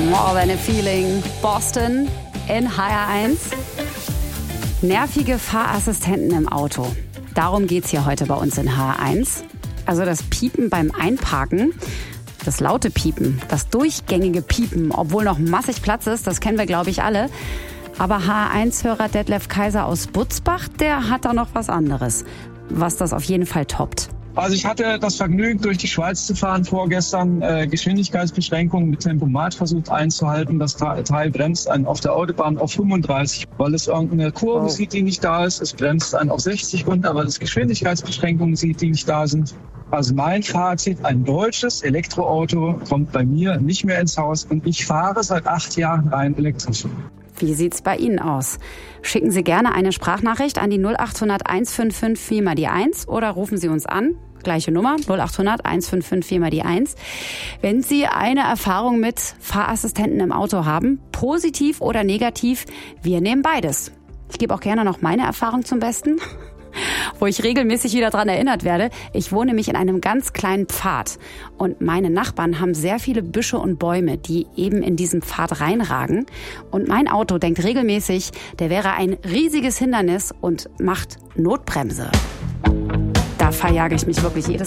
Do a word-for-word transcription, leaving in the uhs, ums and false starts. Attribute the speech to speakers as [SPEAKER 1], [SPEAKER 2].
[SPEAKER 1] More Than a Feeling, Boston in H R eins. Nervige Fahrassistenten im Auto. Darum geht's hier heute bei uns in H R eins. Also das Piepen beim Einparken, das laute Piepen, das durchgängige Piepen, obwohl noch massig Platz ist, das kennen wir, glaube ich, alle. Aber H R eins-Hörer Detlef Kaiser aus Butzbach, der hat da noch was anderes, was das auf jeden Fall toppt.
[SPEAKER 2] Also ich hatte das Vergnügen, durch die Schweiz zu fahren vorgestern, äh, Geschwindigkeitsbeschränkungen mit Tempomat versucht einzuhalten. Das Teil bremst einen auf der Autobahn auf fünfunddreißig, weil es irgendeine Kurve oh. sieht, die nicht da ist. Es bremst einen auf sechzig runter, weil es Geschwindigkeitsbeschränkungen sieht, die nicht da sind. Also mein Fazit, ein deutsches Elektroauto kommt bei mir nicht mehr ins Haus und ich fahre seit acht Jahren rein elektrisch.
[SPEAKER 1] Wie sieht's bei Ihnen aus? Schicken Sie gerne eine Sprachnachricht an die null acht hundert eins fünf fünf vier mal die eins oder rufen Sie uns an. Gleiche Nummer, null acht hundert eins fünf fünf vier mal die eins. Wenn Sie eine Erfahrung mit Fahrassistenten im Auto haben, positiv oder negativ, wir nehmen beides. Ich gebe auch gerne noch meine Erfahrung zum Besten, wo ich regelmäßig wieder dran erinnert werde. Ich wohne nämlich in einem ganz kleinen Pfad und meine Nachbarn haben sehr viele Büsche und Bäume, die eben in diesen Pfad reinragen. Und mein Auto denkt regelmäßig, der wäre ein riesiges Hindernis und macht Notbremse. Da verjage ich mich wirklich jedes